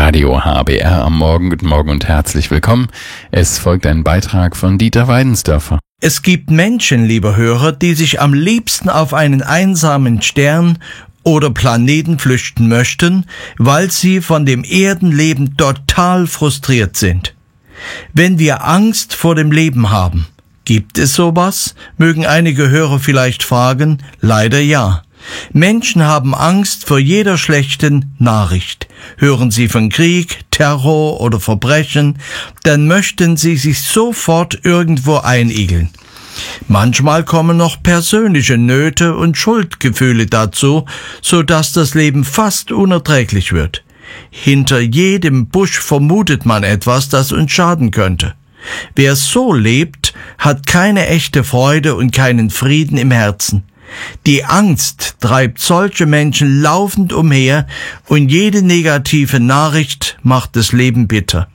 Radio HBR am Morgen. Guten Morgen und herzlich willkommen. Es folgt ein Beitrag von Dieter Weidensdörfer. Es gibt Menschen, lieber Hörer, die sich am liebsten auf einen einsamen Stern oder Planeten flüchten möchten, weil sie von dem Erdenleben total frustriert sind. Wenn wir Angst vor dem Leben haben, gibt es sowas? Mögen einige Hörer vielleicht fragen. Leider ja. Menschen haben Angst vor jeder schlechten Nachricht. Hören sie von Krieg, Terror oder Verbrechen, dann möchten sie sich sofort irgendwo einigeln. Manchmal kommen noch persönliche Nöte und Schuldgefühle dazu, so dass das Leben fast unerträglich wird. Hinter jedem Busch vermutet man etwas, das uns schaden könnte. Wer so lebt, hat keine echte Freude und keinen Frieden im Herzen. Die Angst treibt solche Menschen laufend umher und jede negative Nachricht macht das Leben bitter.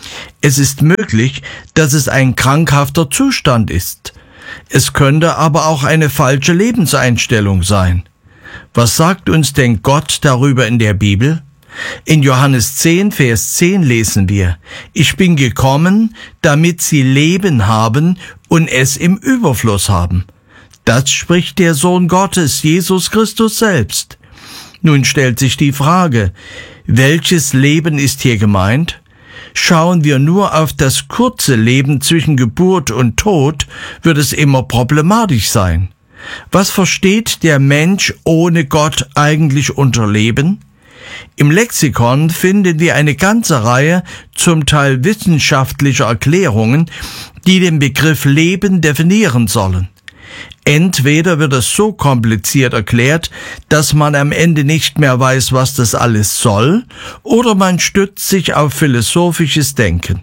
Es ist möglich, dass es ein krankhafter Zustand ist. Es könnte aber auch eine falsche Lebenseinstellung sein. Was sagt uns denn Gott darüber in der Bibel? In Johannes 10, Vers 10 lesen wir: Ich bin gekommen, damit sie Leben haben und es im Überfluss haben. Das spricht der Sohn Gottes, Jesus Christus selbst. Nun stellt sich die Frage, welches Leben ist hier gemeint? Schauen wir nur auf das kurze Leben zwischen Geburt und Tod, wird es immer problematisch sein. Was versteht der Mensch ohne Gott eigentlich unter Leben? Im Lexikon finden wir eine ganze Reihe zum Teil wissenschaftlicher Erklärungen, die den Begriff Leben definieren sollen. Entweder wird es so kompliziert erklärt, dass man am Ende nicht mehr weiß, was das alles soll, oder man stützt sich auf philosophisches Denken.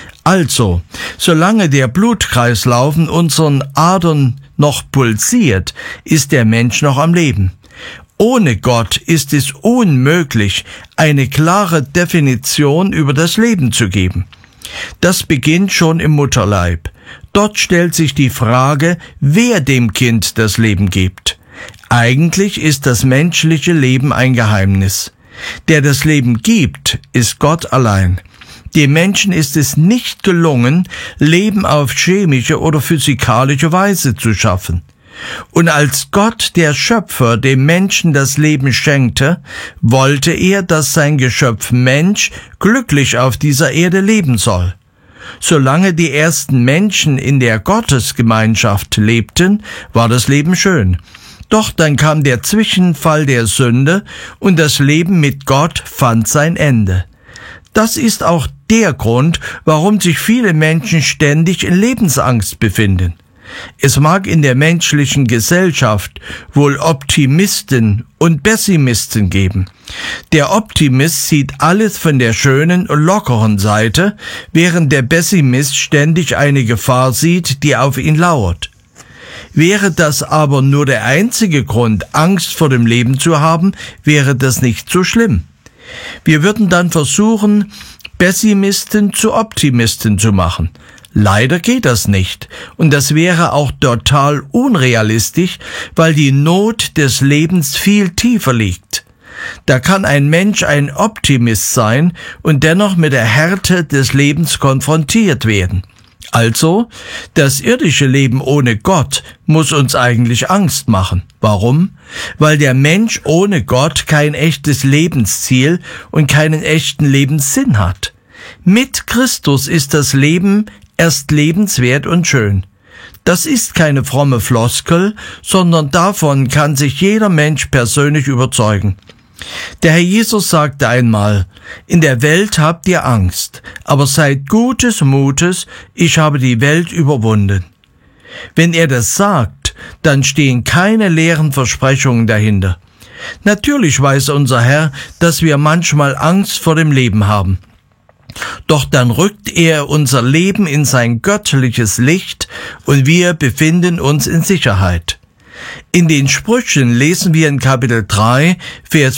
Also, solange der Blutkreislauf in unseren Adern noch pulsiert, ist der Mensch noch am Leben. Ohne Gott ist es unmöglich, eine klare Definition über das Leben zu geben. Das beginnt schon im Mutterleib. Dort stellt sich die Frage, wer dem Kind das Leben gibt. Eigentlich ist das menschliche Leben ein Geheimnis. Der das Leben gibt, ist Gott allein. Dem Menschen ist es nicht gelungen, Leben auf chemische oder physikalische Weise zu schaffen. Und als Gott, der Schöpfer, dem Menschen das Leben schenkte, wollte er, dass sein Geschöpf Mensch glücklich auf dieser Erde leben soll. Solange die ersten Menschen in der Gottesgemeinschaft lebten, war das Leben schön. Doch dann kam der Zwischenfall der Sünde und das Leben mit Gott fand sein Ende. Das ist auch der Grund, warum sich viele Menschen ständig in Lebensangst befinden. Es mag in der menschlichen Gesellschaft wohl Optimisten und Pessimisten geben. Der Optimist sieht alles von der schönen und lockeren Seite, während der Pessimist ständig eine Gefahr sieht, die auf ihn lauert. Wäre das aber nur der einzige Grund, Angst vor dem Leben zu haben, wäre das nicht so schlimm. Wir würden dann versuchen, Pessimisten zu Optimisten zu machen. Leider geht das nicht, und das wäre auch total unrealistisch, weil die Not des Lebens viel tiefer liegt. Da kann ein Mensch ein Optimist sein und dennoch mit der Härte des Lebens konfrontiert werden. Also, das irdische Leben ohne Gott muss uns eigentlich Angst machen. Warum? Weil der Mensch ohne Gott kein echtes Lebensziel und keinen echten Lebenssinn hat. Mit Christus ist das Leben erst lebenswert und schön. Das ist keine fromme Floskel, sondern davon kann sich jeder Mensch persönlich überzeugen. Der Herr Jesus sagte einmal: In der Welt habt ihr Angst, aber seid gutes Mutes, ich habe die Welt überwunden. Wenn er das sagt, dann stehen keine leeren Versprechungen dahinter. Natürlich weiß unser Herr, dass wir manchmal Angst vor dem Leben haben. Doch dann rückt er unser Leben in sein göttliches Licht und wir befinden uns in Sicherheit. In den Sprüchen lesen wir in Kapitel 3, Vers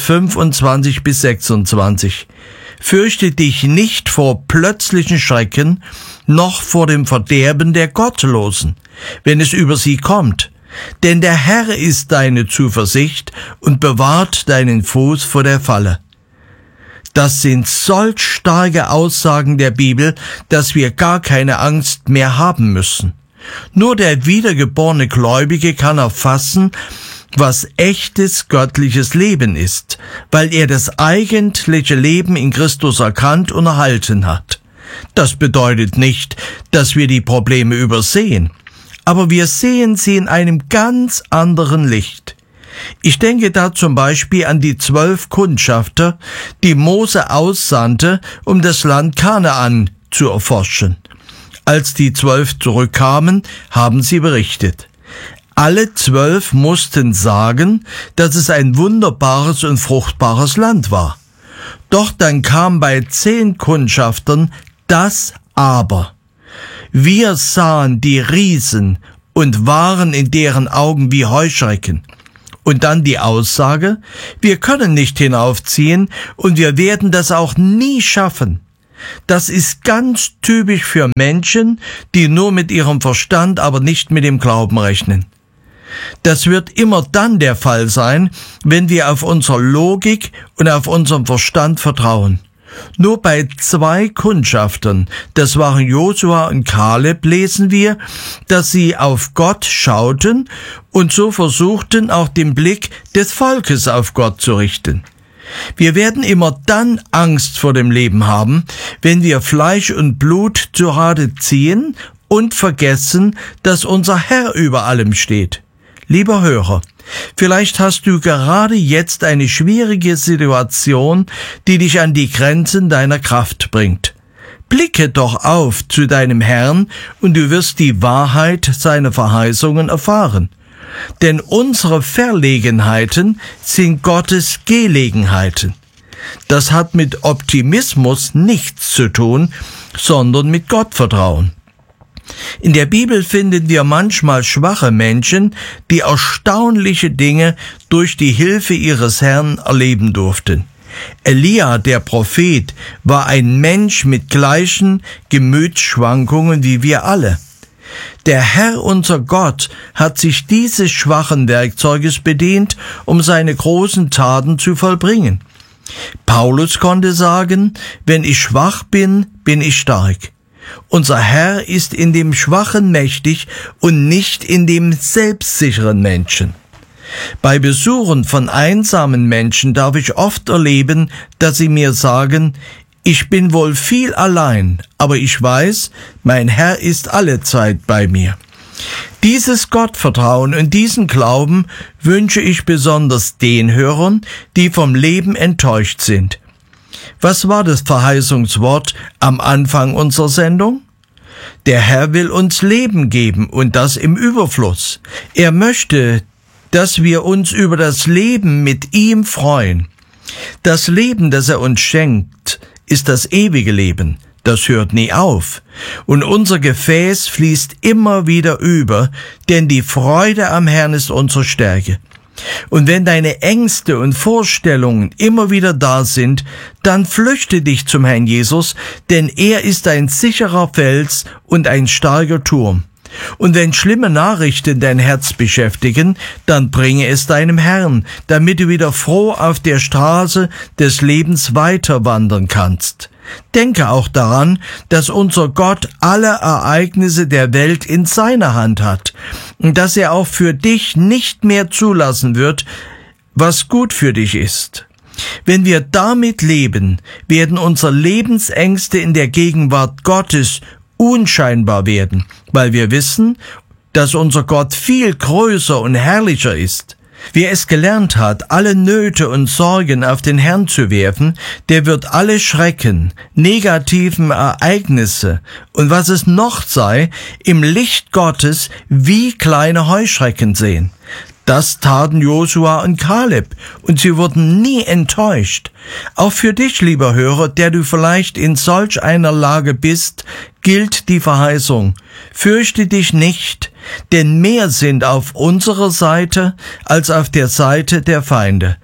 25 bis 26. Fürchte dich nicht vor plötzlichen Schrecken, noch vor dem Verderben der Gottlosen, wenn es über sie kommt. Denn der Herr ist deine Zuversicht und bewahrt deinen Fuß vor der Falle. Das sind solch starke Aussagen der Bibel, dass wir gar keine Angst mehr haben müssen. Nur der wiedergeborene Gläubige kann erfassen, was echtes göttliches Leben ist, weil er das eigentliche Leben in Christus erkannt und erhalten hat. Das bedeutet nicht, dass wir die Probleme übersehen, aber wir sehen sie in einem ganz anderen Licht. Ich denke da zum Beispiel an die 12 Kundschafter, die Mose aussandte, um das Land Kanaan zu erforschen. Als die 12 zurückkamen, haben sie berichtet. Alle 12 mussten sagen, dass es ein wunderbares und fruchtbares Land war. Doch dann kam bei 10 Kundschaftern das Aber. Wir sahen die Riesen und waren in deren Augen wie Heuschrecken. Und dann die Aussage, wir können nicht hinaufziehen und wir werden das auch nie schaffen. Das ist ganz typisch für Menschen, die nur mit ihrem Verstand, aber nicht mit dem Glauben rechnen. Das wird immer dann der Fall sein, wenn wir auf unsere Logik und auf unseren Verstand vertrauen. Nur bei 2 Kundschaftern, das waren Josua und Kaleb, lesen wir, dass sie auf Gott schauten und so versuchten, auch den Blick des Volkes auf Gott zu richten. Wir werden immer dann Angst vor dem Leben haben, wenn wir Fleisch und Blut zu Rate ziehen und vergessen, dass unser Herr über allem steht. Lieber Hörer, vielleicht hast du gerade jetzt eine schwierige Situation, die dich an die Grenzen deiner Kraft bringt. Blicke doch auf zu deinem Herrn und du wirst die Wahrheit seiner Verheißungen erfahren. Denn unsere Verlegenheiten sind Gottes Gelegenheiten. Das hat mit Optimismus nichts zu tun, sondern mit Gottvertrauen. In der Bibel finden wir manchmal schwache Menschen, die erstaunliche Dinge durch die Hilfe ihres Herrn erleben durften. Elia, der Prophet, war ein Mensch mit gleichen Gemütsschwankungen wie wir alle. Der Herr, unser Gott, hat sich dieses schwachen Werkzeuges bedient, um seine großen Taten zu vollbringen. Paulus konnte sagen, wenn ich schwach bin, bin ich stark. Unser Herr ist in dem Schwachen mächtig und nicht in dem selbstsicheren Menschen. Bei Besuchen von einsamen Menschen darf ich oft erleben, dass sie mir sagen, ich bin wohl viel allein, aber ich weiß, mein Herr ist allezeit bei mir. Dieses Gottvertrauen und diesen Glauben wünsche ich besonders den Hörern, die vom Leben enttäuscht sind. Was war das Verheißungswort am Anfang unserer Sendung? Der Herr will uns Leben geben und das im Überfluss. Er möchte, dass wir uns über das Leben mit ihm freuen. Das Leben, das er uns schenkt, ist das ewige Leben. Das hört nie auf. Und unser Gefäß fließt immer wieder über, denn die Freude am Herrn ist unsere Stärke. Und wenn deine Ängste und Vorstellungen immer wieder da sind, dann flüchte dich zum Herrn Jesus, denn er ist ein sicherer Fels und ein starker Turm. Und wenn schlimme Nachrichten dein Herz beschäftigen, dann bringe es deinem Herrn, damit du wieder froh auf der Straße des Lebens weiter wandern kannst. Denke auch daran, dass unser Gott alle Ereignisse der Welt in seiner Hand hat und dass er auch für dich nicht mehr zulassen wird, was gut für dich ist. Wenn wir damit leben, werden unsere Lebensängste in der Gegenwart Gottes unscheinbar werden, weil wir wissen, dass unser Gott viel größer und herrlicher ist. Wer es gelernt hat, alle Nöte und Sorgen auf den Herrn zu werfen, der wird alle Schrecken, negativen Ereignisse und was es noch sei, im Licht Gottes wie kleine Heuschrecken sehen. Das taten Josua und Kaleb, und sie wurden nie enttäuscht. Auch für dich, lieber Hörer, der du vielleicht in solch einer Lage bist, gilt die Verheißung: Fürchte dich nicht, denn mehr sind auf unserer Seite als auf der Seite der Feinde.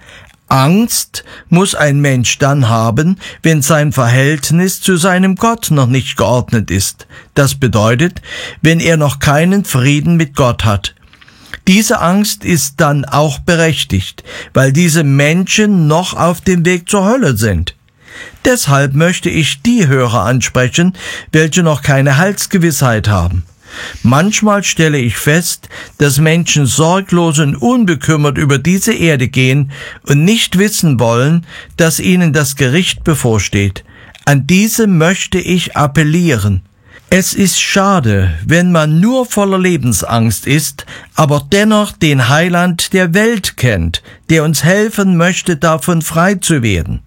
Angst muss ein Mensch dann haben, wenn sein Verhältnis zu seinem Gott noch nicht geordnet ist. Das bedeutet, wenn er noch keinen Frieden mit Gott hat. Diese Angst ist dann auch berechtigt, weil diese Menschen noch auf dem Weg zur Hölle sind. Deshalb möchte ich die Hörer ansprechen, welche noch keine Heilsgewissheit haben. Manchmal stelle ich fest, dass Menschen sorglos und unbekümmert über diese Erde gehen und nicht wissen wollen, dass ihnen das Gericht bevorsteht. An diese möchte ich appellieren. Es ist schade, wenn man nur voller Lebensangst ist, aber dennoch den Heiland der Welt kennt, der uns helfen möchte, davon frei zu werden.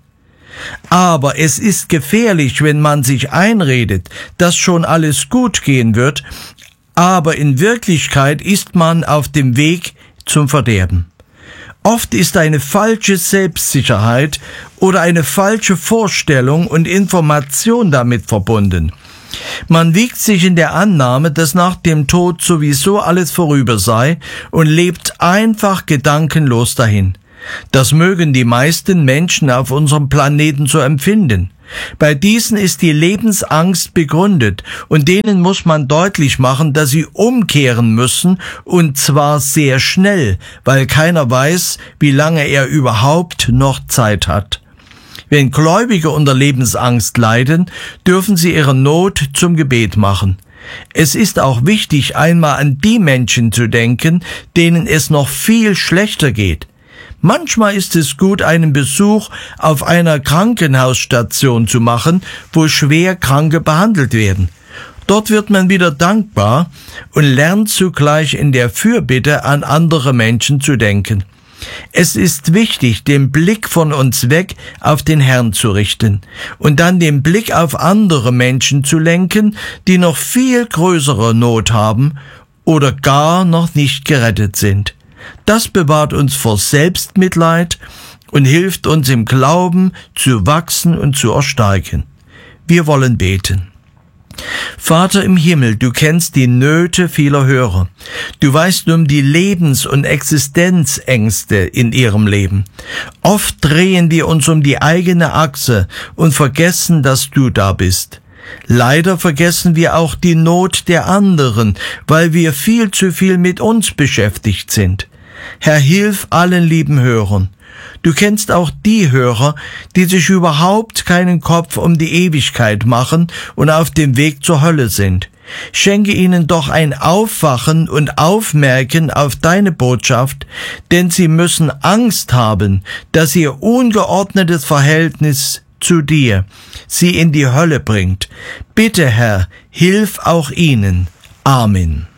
Aber es ist gefährlich, wenn man sich einredet, dass schon alles gut gehen wird, aber in Wirklichkeit ist man auf dem Weg zum Verderben. Oft ist eine falsche Selbstsicherheit oder eine falsche Vorstellung und Information damit verbunden. Man wiegt sich in der Annahme, dass nach dem Tod sowieso alles vorüber sei und lebt einfach gedankenlos dahin. Das mögen die meisten Menschen auf unserem Planeten so empfinden. Bei diesen ist die Lebensangst begründet und denen muss man deutlich machen, dass sie umkehren müssen und zwar sehr schnell, weil keiner weiß, wie lange er überhaupt noch Zeit hat. Wenn Gläubige unter Lebensangst leiden, dürfen sie ihre Not zum Gebet machen. Es ist auch wichtig, einmal an die Menschen zu denken, denen es noch viel schlechter geht. Manchmal ist es gut, einen Besuch auf einer Krankenhausstation zu machen, wo schwer Kranke behandelt werden. Dort wird man wieder dankbar und lernt zugleich in der Fürbitte an andere Menschen zu denken. Es ist wichtig, den Blick von uns weg auf den Herrn zu richten und dann den Blick auf andere Menschen zu lenken, die noch viel größere Not haben oder gar noch nicht gerettet sind. Das bewahrt uns vor Selbstmitleid und hilft uns im Glauben zu wachsen und zu erstarken. Wir wollen beten. Vater im Himmel, du kennst die Nöte vieler Hörer. Du weißt um die Lebens- und Existenzängste in ihrem Leben. Oft drehen wir uns um die eigene Achse und vergessen, dass du da bist. Leider vergessen wir auch die Not der anderen, weil wir viel zu viel mit uns beschäftigt sind. Herr, hilf allen lieben Hörern. Du kennst auch die Hörer, die sich überhaupt keinen Kopf um die Ewigkeit machen und auf dem Weg zur Hölle sind. Schenke ihnen doch ein Aufwachen und Aufmerken auf deine Botschaft, denn sie müssen Angst haben, dass ihr ungeordnetes Verhältnis zu dir sie in die Hölle bringt. Bitte, Herr, hilf auch ihnen. Amen.